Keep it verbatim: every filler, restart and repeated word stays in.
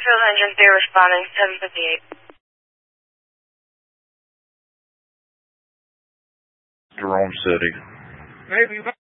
Bakersfield Engine three responding, seven fifty-eight. Jerome City. Maybe.